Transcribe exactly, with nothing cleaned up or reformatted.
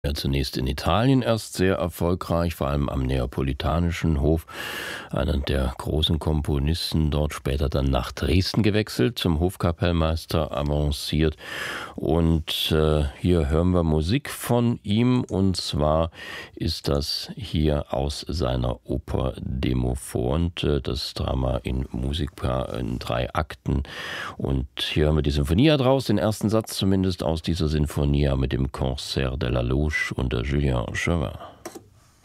Ja, zunächst in Italien erst sehr erfolgreich, vor allem am Neapolitanischen Hof, einer der großen Komponisten dort, später dann nach Dresden gewechselt, zum Hofkapellmeister avanciert. Und äh, hier hören wir Musik von ihm, und zwar ist das hier aus seiner Oper Demophont, äh, das Drama in Musica in drei Akten. Und hier hören wir die Sinfonia draus, den ersten Satz zumindest aus dieser Sinfonia mit dem Concert de la Loge unter Julien Chauvin.